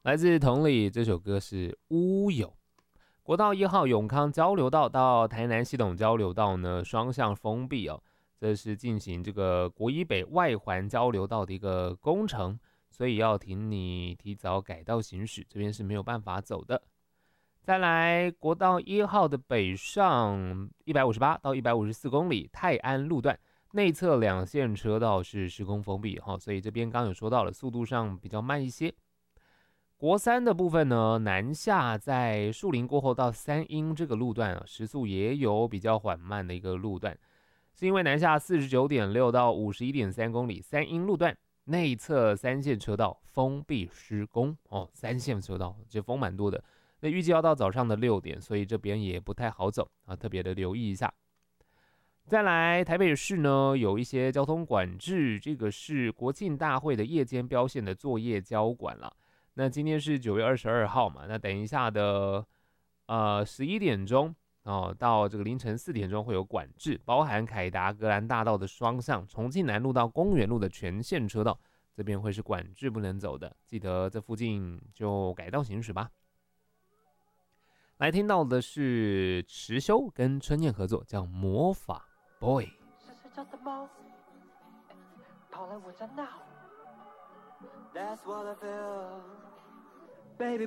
来自同里，这首歌是乌有。国道1号永康交流道到台南系统交流道呢，双向封闭哦，这是进行这个国一北外环交流道的一个工程，所以要请你提早改道行驶，这边是没有办法走的。再来，国道1号的北上158到154公里泰安路段内侧2线车道是施工封闭哈，所以这边刚有说到了，速度上比较慢一些。国三的部分呢，南下在树林过后到三英这个路段啊，时速也有比较缓慢的一个路段，是因为南下49.6到51.3公里三英路段内侧3线车道封闭施工哦，3线车道这风蛮多的。那预计要到早上的6点，所以这边也不太好走啊，特别的留意一下。再来，台北市呢有一些交通管制，这个是国庆大会的夜间标线的作业交管了。那今天是9月22号嘛，那等一下的11点钟哦，到这个凌晨4点钟会有管制，包含凯达格兰大道的双向，重庆南路到公园路的全线车道，这边会是管制不能走的，记得这附近就改道行驶吧。来听到的是池修跟春燕合作，叫《魔法 Boy》。 是谁家的猫跑来我家闹？ That's what I feel, baby.